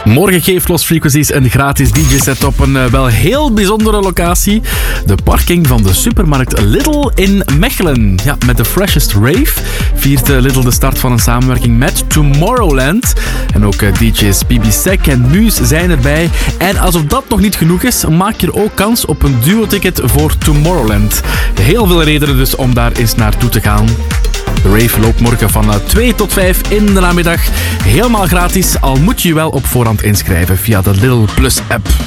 Morgen geeft Lost Frequencies een gratis DJ-set op een wel heel bijzondere locatie. De parking van de supermarkt Lidl in Mechelen. Ja, met de Freshest Rave viert Lidl de start van een samenwerking met Tomorrowland. En ook DJ's BB Sec en Muse zijn erbij. En alsof dat nog niet genoeg is, maak je er ook kans op een duo-ticket voor Tomorrowland. Heel veel redenen dus om daar eens naartoe te gaan. De rave loopt morgen van 2 tot 5 in de namiddag. Helemaal gratis, al moet je je wel op voorhand inschrijven via de Lidl Plus app.